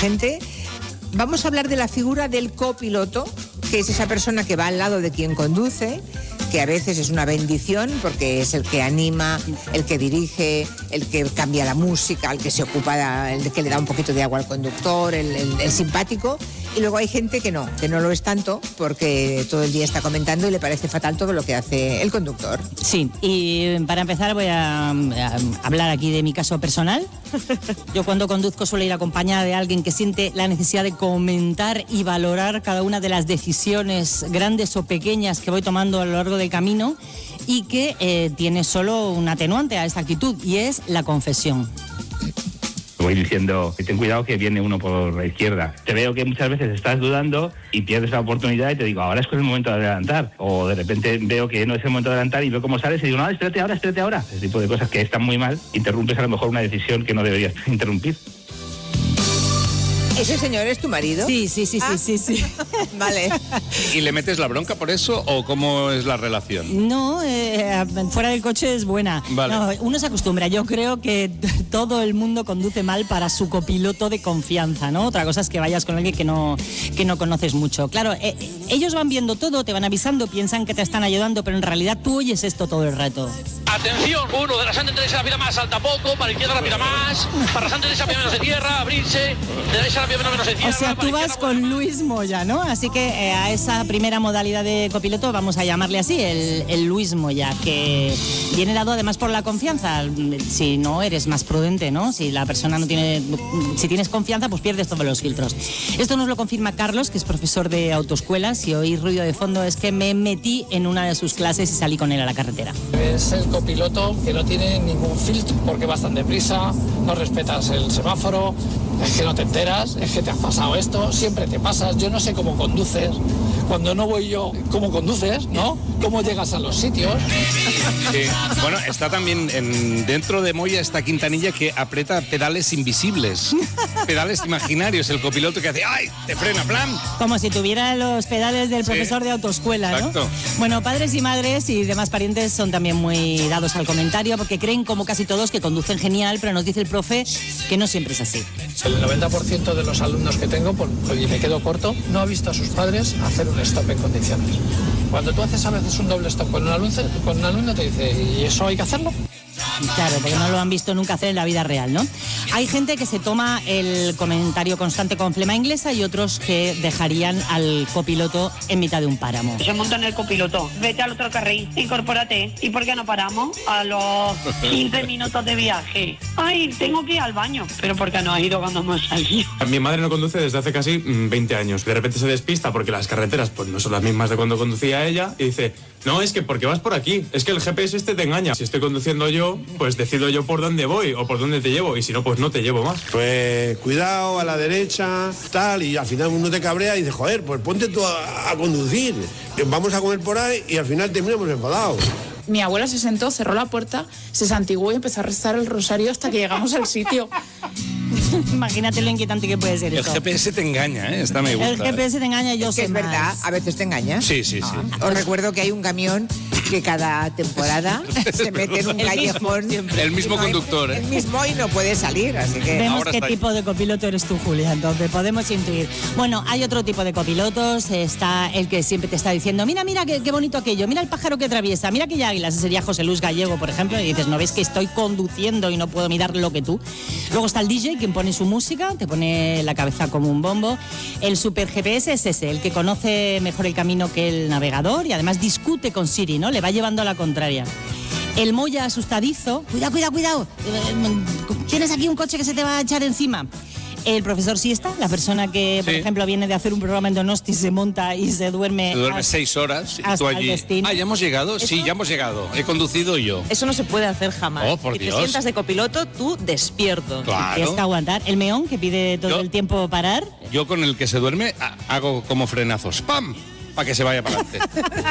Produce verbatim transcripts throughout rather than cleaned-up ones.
gente. Vamos a hablar de la figura del copiloto, que es esa persona que va al lado de quien conduce, que a veces es una bendición porque es el que anima, el que dirige, el que cambia la música, el que se ocupa, el que le da un poquito de agua al conductor, el, el, el simpático. Y luego hay gente que no, que no lo es tanto porque todo el día está comentando y le parece fatal todo lo que hace el conductor. Sí, y para empezar voy a, a hablar aquí de mi caso personal. Yo cuando conduzco suelo ir acompañada de alguien que siente la necesidad de comentar y valorar cada una de las decisiones grandes o pequeñas que voy tomando a lo largo del camino y que eh, tiene solo un atenuante a esta actitud y es la confesión. Voy diciendo, ten cuidado que viene uno por la izquierda. Te veo que muchas veces estás dudando y pierdes la oportunidad y te digo, ahora es que es el momento de adelantar. O de repente veo que no es el momento de adelantar y veo cómo sales y digo, no, espérate ahora, espérate ahora. Ese tipo de cosas que están muy mal, interrumpes a lo mejor una decisión que no deberías interrumpir. ¿Ese señor es tu marido? Sí, sí, sí, ah. sí, sí, sí. Vale. ¿Y le metes la bronca por eso o cómo es la relación? No, eh, fuera del coche es buena. Vale. No, uno se acostumbra. Yo creo que todo el mundo conduce mal para su copiloto de confianza, ¿no? Otra cosa es que vayas con alguien que no, que no conoces mucho. Claro, eh, ellos van viendo todo, te van avisando, piensan que te están ayudando, pero en realidad tú oyes esto todo el rato. Atención, uno de la Santa Teresa rápida más, salta poco, para izquierda rápida más, para Santa Teresa menos de tierra, abrirse, derecha rápida menos de tierra. O sea, tú vas con Luis Moya, ¿no? Así que eh, a esa primera modalidad de copiloto vamos a llamarle así, el, el Luis Moya, que viene dado además por la confianza. Si no, eres más prudente, ¿no? Si la persona no tiene... Si tienes confianza, pues pierdes todos los filtros. Esto nos lo confirma Carlos, que es profesor de autoescuela. Si oís ruido de fondo es que me metí en una de sus clases y salí con él a la carretera. Es el copiloto que no tiene ningún filtro porque vas tan deprisa, no respetas el semáforo, es que no te enteras, es que te has pasado esto, siempre te pasas, yo no sé cómo conduces, cuando no voy yo, cómo conduces, ¿no? ¿Cómo llegas a los sitios? Sí. Bueno, está también en, dentro de Moya esta Quintanilla que aprieta pedales invisibles, pedales imaginarios, el copiloto que hace ¡ay! Te frena, plan. Como si tuviera los pedales del Sí. profesor de autoescuela, ¿no? Exacto. Bueno, padres y madres y demás parientes son también muy dados al comentario porque creen, como casi todos, que conducen genial, pero nos dice el profe que no siempre es así. El noventa por ciento de los alumnos que tengo, por, y me quedo corto, no ha visto a sus padres hacer un stop en condiciones. Cuando tú haces a veces un doble stop con un alumno, con un alumno te dice, ¿y eso hay que hacerlo? Claro, porque no lo han visto nunca hacer en la vida real, ¿no? Hay gente que se toma el comentario constante con flema inglesa y otros que dejarían al copiloto en mitad de un páramo. Se monta en el copiloto, vete al otro carril, incorpórate. ¿Y por qué no paramos? A los quince minutos de viaje. Ay, tengo que ir al baño. ¿Pero por qué no has ido cuando hemos salido? Mi madre no conduce desde hace casi veinte años. De repente se despista porque las carreteras pues no son las mismas de cuando conducía ella y dice, no, es que porque vas por aquí, es que el G P S este te engaña. Si estoy conduciendo yo, pues decido yo por dónde voy o por dónde te llevo y si no, pues no te llevo más. Pues cuidado, a la derecha, tal, y al final uno te cabrea y dice, joder, pues ponte tú a, a conducir, vamos a comer por ahí y al final terminamos enfadados. Mi abuela se sentó, cerró la puerta, se santiguó y empezó a rezar el rosario hasta que llegamos al sitio. Imagínate lo inquietante que puede ser El esto. G P S te engaña, ¿eh? Esta me gusta. El G P S te engaña, yo Es sé que es más. verdad, a veces te engaña. Sí, sí, sí. Ah, os recuerdo que hay un camión que cada temporada se mete en un El callejón. mismo, El mismo y no hay- conductor, ¿eh? El mismo y no puede salir, así que... Vemos Ahora qué está ahí. tipo de copiloto eres tú, Julia, entonces podemos intuir. Bueno, hay otro tipo de copilotos, está el que siempre te está diciendo, mira, mira, qué, qué bonito aquello, mira el pájaro que atraviesa, mira aquella águila, ese sería José Luis Gallego, por ejemplo, y dices, no ves que estoy conduciendo y no puedo mirar lo que tú. Luego está el D J, quien pone su música, te pone la cabeza como un bombo. El super G P S es ese, el que conoce mejor el camino que el navegador y además discute con Siri, ¿no? Le va llevando a la contraria. El Moya asustadizo, cuidado, cuidado, cuidado, tienes aquí un coche que se te va a echar encima. El profesor siesta, la persona que, por Sí. ejemplo, viene de hacer un programa en Donosti, se monta y se duerme. Te duermes hasta- seis horas y hasta tú el allí. destino. Ah, ¿ya hemos llegado? Sí, ya hemos llegado. He conducido yo. Eso no se puede hacer jamás. Oh, por si Dios. te sientas de copiloto, tú despierto. Claro. Tienes que aguantar. El meón, que pide todo Yo- el tiempo parar. Yo con el que se duerme ha- hago como frenazos. ¡Pam! para que se vaya para adelante.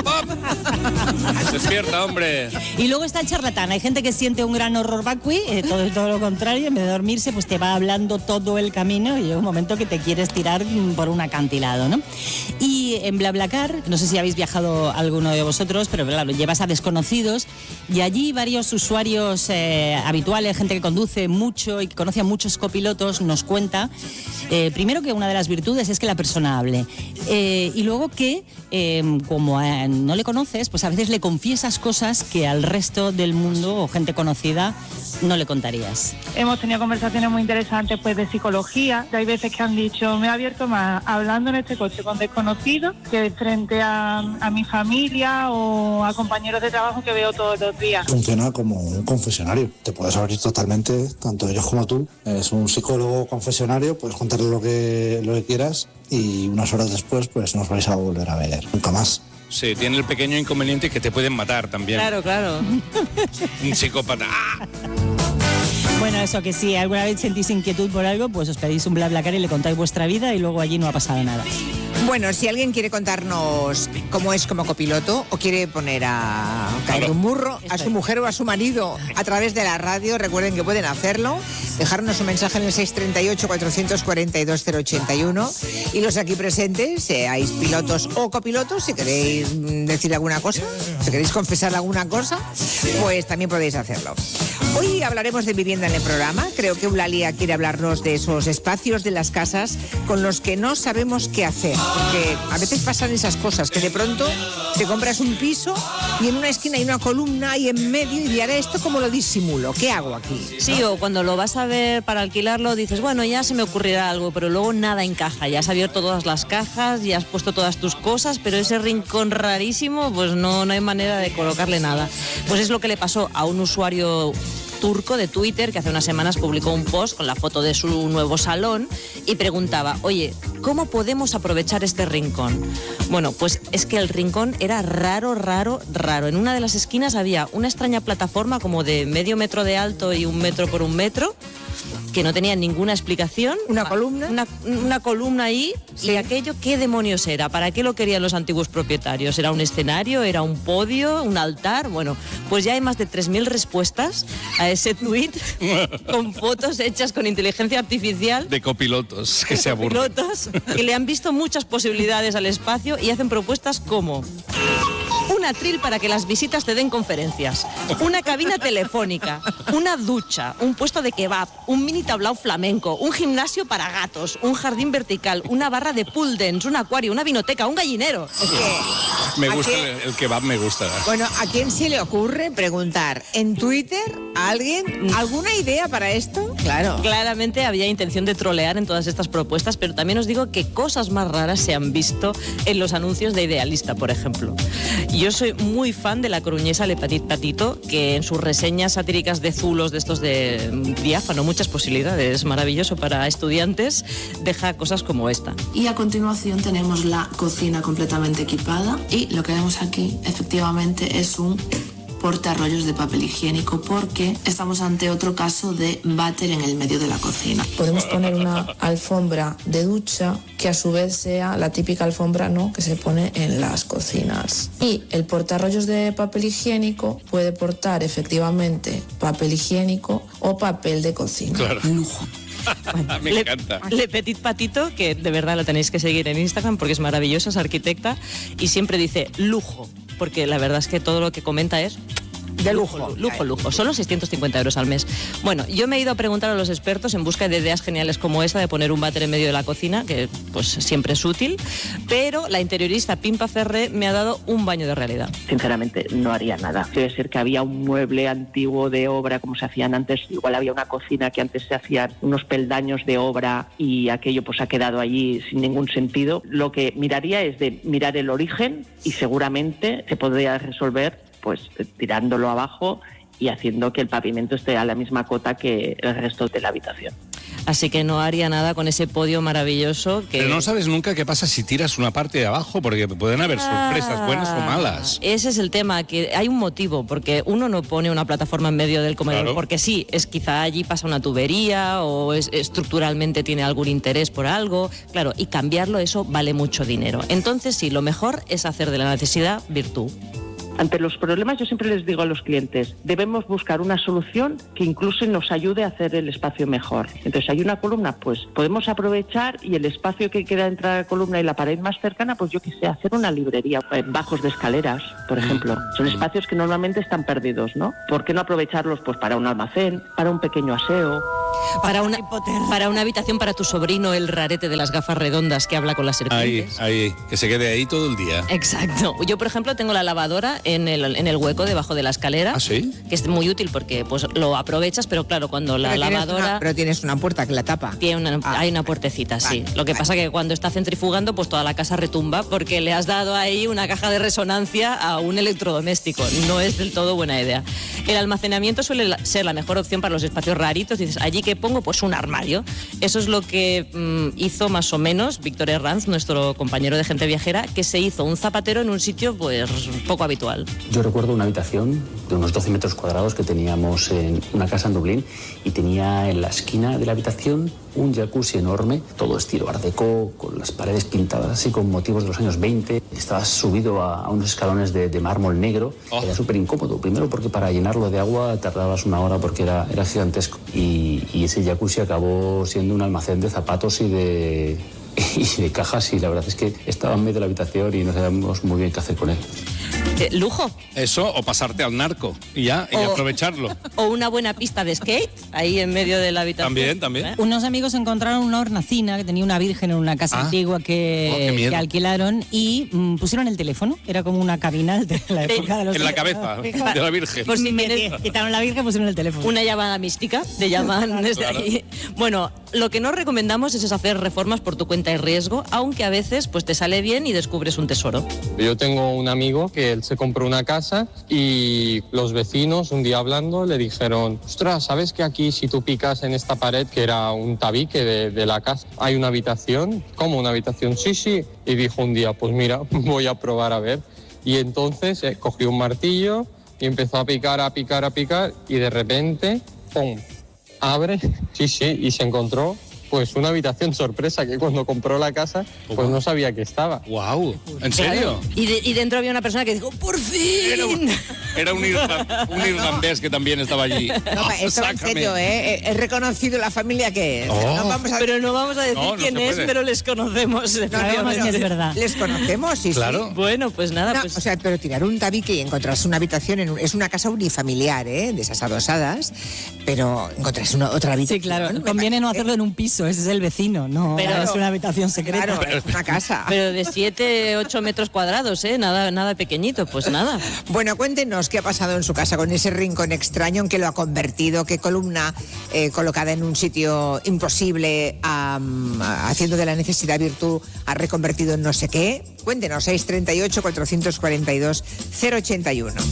Despierta, hombre. Y luego está el charlatán. Hay gente que siente un gran horror vacui, eh, todo, todo lo contrario, en vez de dormirse, pues te va hablando todo el camino y llega un momento que te quieres tirar por un acantilado, ¿no? Y en BlaBlaCar, no sé si habéis viajado alguno de vosotros, pero claro, llevas a desconocidos y allí varios usuarios eh, habituales, gente que conduce mucho y que conoce a muchos copilotos, nos cuenta, eh, primero que una de las virtudes es que la persona hable, eh, y luego que eh, como eh, no le conoces, pues a veces le confiesas cosas que al resto del mundo o gente conocida no le contarías. Hemos tenido conversaciones muy interesantes pues de psicología, que hay veces que han dicho, me he abierto más hablando en este coche con desconocidos que frente a, a mi familia o a compañeros de trabajo que veo todos los días. Funciona como un confesionario, te puedes abrir totalmente, tanto ellos como tú. Es un psicólogo confesionario, puedes contarle lo que, lo que quieras y unas horas después pues no os vais a volver a ver nunca más. Sí, tiene el pequeño inconveniente que te pueden matar también. Claro, claro. Un psicópata. ¡Ah! Bueno, eso que si alguna vez sentís inquietud por algo, pues os pedís un BlaBlaCar y le contáis vuestra vida y luego allí no ha pasado nada. Bueno, si alguien quiere contarnos cómo es como copiloto o quiere poner a caer un burro a su mujer o a su marido a través de la radio, recuerden que pueden hacerlo, dejarnos un mensaje en el seis tres ocho, cuatro cuatro dos, cero ocho uno y los aquí presentes, seáis pilotos o copilotos, si queréis decir alguna cosa, si queréis confesar alguna cosa, pues también podéis hacerlo. Hoy hablaremos de vivienda en el programa. Creo que Eulalia quiere hablarnos de esos espacios de las casas con los que no sabemos qué hacer. Porque a veces pasan esas cosas, que de pronto te compras un piso y en una esquina hay una columna y en medio y ahora esto cómo lo disimulo, ¿qué hago aquí? Sí, o cuando lo vas a ver para alquilarlo dices, bueno, ya se me ocurrirá algo, pero luego nada encaja. Ya has abierto todas las cajas, ya has puesto todas tus cosas, pero ese rincón rarísimo, pues no, no hay manera de colocarle nada. Pues es lo que le pasó a un usuario turco de Twitter que hace unas semanas publicó un post con la foto de su nuevo salón y preguntaba, oye, ¿cómo podemos aprovechar este rincón? Bueno, pues es que el rincón era raro, raro, raro. En una de las esquinas había una extraña plataforma como de medio metro de alto y un metro por un metro, que no tenía ninguna explicación. ¿Una columna? Una, una columna ahí, sí. Y aquello, ¿qué demonios era? ¿Para qué lo querían los antiguos propietarios? ¿Era un escenario? ¿Era un podio? ¿Un altar? Bueno, pues ya hay más de tres mil respuestas a ese tuit con fotos hechas con inteligencia artificial. De copilotos que se aburren. Copilotos que le han visto muchas posibilidades al espacio y hacen propuestas como un atril para que las visitas te den conferencias, una cabina telefónica, una ducha, un puesto de kebab, un mini tablao flamenco, un gimnasio para gatos, un jardín vertical, una barra de pool dance, un acuario, una vinoteca, un gallinero. Es que, me gusta el, el kebab, me gusta. Bueno, ¿a quién se le ocurre preguntar en Twitter a alguien alguna idea para esto? Claro. Claramente había intención de trolear en todas estas propuestas, pero también os digo que cosas más raras se han visto en los anuncios de Idealista, por ejemplo. Yo soy muy fan de la coruñesa Le Petit Patito, que en sus reseñas satíricas de zulos, de estos de diáfano, muchas posibilidades, maravilloso para estudiantes, deja cosas como esta. Y a continuación tenemos la cocina completamente equipada y lo que vemos aquí efectivamente es un portarrollos de papel higiénico porque estamos ante otro caso de váter en el medio de la cocina. Podemos poner una alfombra de ducha que a su vez sea la típica alfombra, ¿no?, que se pone en las cocinas. Y el portarrollos de papel higiénico puede portar efectivamente papel higiénico o papel de cocina. Claro. Lujo. Bueno, me Le, encanta. Le Petit Patito, que de verdad la tenéis que seguir en Instagram porque es maravillosa, es arquitecta y siempre dice lujo, porque la verdad es que todo lo que comenta es de lujo. Lujo, lujo, lujo. Solo seiscientos cincuenta euros al mes. Bueno, yo me he ido a preguntar a los expertos en busca de ideas geniales como esta de poner un váter en medio de la cocina, que pues siempre es útil, pero la interiorista Pimpa Ferré me ha dado un baño de realidad. Sinceramente, no haría nada. Debe ser que había un mueble antiguo de obra, como se hacían antes. Igual había una cocina que antes se hacían unos peldaños de obra y aquello pues ha quedado allí sin ningún sentido. Lo que miraría es de mirar el origen y seguramente se podría resolver pues tirándolo abajo y haciendo que el pavimento esté a la misma cota que el resto de la habitación. Así que no haría nada con ese podio maravilloso que... Pero no sabes nunca qué pasa si tiras una parte de abajo, porque pueden haber sorpresas buenas o malas. Ese es el tema, que hay un motivo, porque uno no pone una plataforma en medio del comedor, Claro. porque sí, es quizá allí pasa una tubería o es, estructuralmente tiene algún interés por algo, claro, y cambiarlo eso vale mucho dinero. Entonces sí, lo mejor es hacer de la necesidad virtud. Ante los problemas yo siempre les digo a los clientes, debemos buscar una solución que incluso nos ayude a hacer el espacio mejor. Entonces hay una columna, pues podemos aprovechar y el espacio que queda entre la columna y la pared más cercana, pues yo qué sé, hacer una librería, eh, bajos de escaleras, por ejemplo. Son espacios que normalmente están perdidos, ¿no? ¿Por qué no aprovecharlos pues para un almacén, para un pequeño aseo? Para una, para una habitación para tu sobrino, el rarete de las gafas redondas que habla con las Ahí, serpientes. ahí, que se quede ahí todo el día. Exacto. Yo, por ejemplo, tengo la lavadora en el, en el hueco debajo de la escalera. ¿Ah, sí? Que es muy útil porque pues lo aprovechas, pero claro, cuando la Pero tienes lavadora... una- pero tienes una puerta que la tapa. Tiene una, Ah. hay una puertecita, sí. Vale, Lo que vale. pasa que cuando está centrifugando, pues toda la casa retumba porque le has dado ahí una caja de resonancia a un electrodoméstico. No es del todo buena idea. El almacenamiento suele la- ser la mejor opción para los espacios raritos. Dices, allí que pongo, pues un armario. Eso es lo que mm, hizo más o menos Víctor Herranz, nuestro compañero de Gente Viajera, que se hizo un zapatero en un sitio pues poco habitual. Yo recuerdo una habitación de unos doce metros cuadrados que teníamos en una casa en Dublín y tenía en la esquina de la habitación un jacuzzi enorme, todo estilo art déco, con las paredes pintadas así con motivos de los años veinte. Estabas subido a, a unos escalones de, de mármol negro. Oh. Era súper incómodo, primero porque para llenarlo de agua tardabas una hora porque era, era gigantesco. Y, y ese jacuzzi acabó siendo un almacén de zapatos y de... y de cajas, y la verdad es que estaba en medio de la habitación y no sabíamos muy bien qué hacer con él. Eh, lujo. Eso, o pasarte al narco y ya, y O- aprovecharlo. O una buena pista de skate ahí en medio de la habitación. También, también. ¿Eh? Unos amigos encontraron una hornacina que tenía una virgen en una casa Ah. antigua Oh, qué que, miedo. que alquilaron y mm, pusieron el teléfono. Era como una cabina de la época de los... En la cabeza de la Virgen. Por si tienes Quitaron la virgen, pusieron el teléfono. una llamada mística, te llaman desde Claro. ahí. Bueno, lo que no recomendamos es hacer reformas por tu cuenta y riesgo, aunque a veces pues te sale bien y descubres un tesoro. Yo tengo un amigo que él se compró una casa y los vecinos un día hablando le dijeron, ostras, ¿sabes que aquí si tú picas en esta pared, que era un tabique de, de la casa, hay una habitación? ¿Cómo una habitación? Sí, sí. Y dijo un día, pues mira, voy a probar a ver. Y entonces eh, cogió un martillo y empezó a picar, a picar, a picar y de repente, ¡pum! Abre, sí, sí, y se encontró pues una habitación sorpresa que cuando compró la casa pues no sabía que estaba. ¡Wow! ¿En serio? Y, de- y dentro había una persona que dijo, ¡por fin! Era un, era un, irla- un irlandés que también estaba allí. No, Oh, esto va en sácame. serio, ¿eh? He reconocido la familia que es. Oh. No vamos a... Pero no vamos a decir No, no quién se es, puede. pero les conocemos. No, no, Sabemos no, que es verdad. Les conocemos, sí, Claro. sí. Bueno, pues nada, No, pues... o sea, pero tirar un tabique y encontrarse una habitación en un- es una casa unifamiliar, ¿eh? De esas adosadas, pero encontrarse una, otra habitación. Sí, claro. me Conviene no parece- hacerlo en un piso, ese es el vecino, no Pero- es una habitación secreta. Claro, es una casa. Pero de siete, ocho metros cuadrados, ¿eh? Nada, nada pequeñito, pues nada. Bueno, cuéntenos qué ha pasado en su casa con ese rincón extraño, en qué lo ha convertido, qué columna eh, colocada en un sitio imposible, am, haciendo de la necesidad virtud, ha reconvertido en no sé qué. Cuéntenos, seis treinta y ocho, cuatrocientos cuarenta y dos, cero ochenta y uno.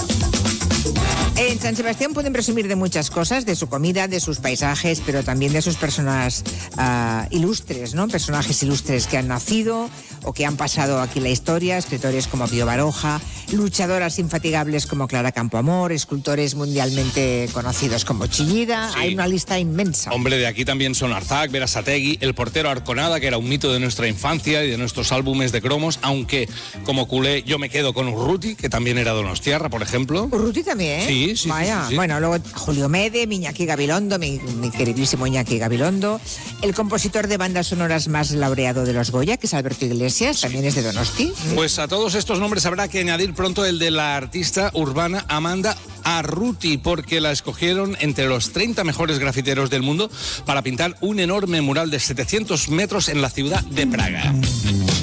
En San Sebastián pueden presumir de muchas cosas, de su comida, de sus paisajes, pero también de sus personas ah, ilustres, ¿no? Personajes ilustres que han nacido o que han pasado aquí la historia, escritores como Pío Baroja, luchadoras infatigables como Clara Campoamor, escultores mundialmente conocidos como Chillida. Sí. Hay una lista inmensa. Hombre, de aquí también son Arzac, Berasategui, el portero Arconada, que era un mito de nuestra infancia y de nuestros álbumes de cromos, aunque como culé yo me quedo con Urruti, que también era donostiarra, por ejemplo. Urruti también, ¿eh? Sí, sí, Vaya, sí, sí. bueno, luego Julio Mede, mi Iñaki Gabilondo, mi, mi queridísimo Iñaki Gabilondo, el compositor de bandas sonoras más laureado de los Goya, que es Alberto Iglesias, también es de Donosti. Pues a todos estos nombres habrá que añadir pronto el de la artista urbana Amanda Arruti, porque la escogieron entre los treinta mejores grafiteros del mundo para pintar un enorme mural de setecientos metros en la ciudad de Praga.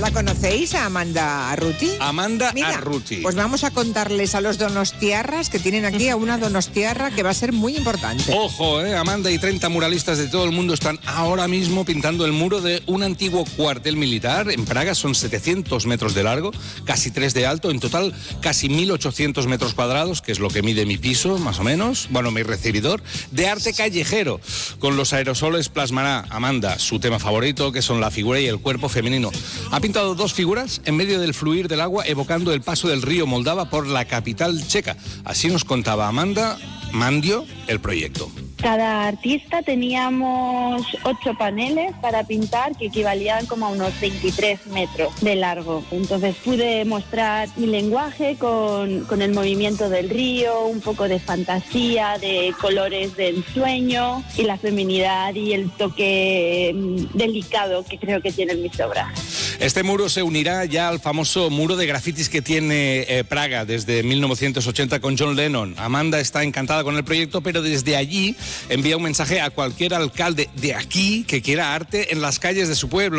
¿La conocéis a Amanda Arruti? Amanda Mira, Arruti. Pues vamos a contarles a los donostiarras que tienen aquí a una donostiarra que va a ser muy importante. Ojo, eh, Amanda y treinta muralistas de todo el mundo están ahora mismo pintando el muro de un antiguo cuartel militar en Praga. Son setecientos metros de largo, casi tres de alto, en total casi mil ochocientos metros cuadrados, que es lo que mide mi piso, más o menos, bueno, mi recibidor, de arte callejero. Con los aerosoles plasmará Amanda su tema favorito, que son la figura y el cuerpo femenino. Ha pintado dos figuras en medio del fluir del agua, evocando el paso del río Moldava por la capital checa. Así nos contaba Amanda Mandio el proyecto. Cada artista teníamos ocho paneles para pintar que equivalían como a unos veintitrés metros de largo. Entonces pude mostrar mi lenguaje con, con el movimiento del río, un poco de fantasía, de colores de ensueño y la feminidad y el toque delicado que creo que tienen mis obras. Este muro se unirá ya al famoso muro de grafitis que tiene eh, Praga desde mil novecientos ochenta con John Lennon. Amanda está encantada con el proyecto, pero desde allí envía un mensaje a cualquier alcalde de aquí que quiera arte en las calles de su pueblo.